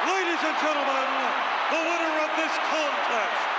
Ladies and gentlemen, the winner of this contest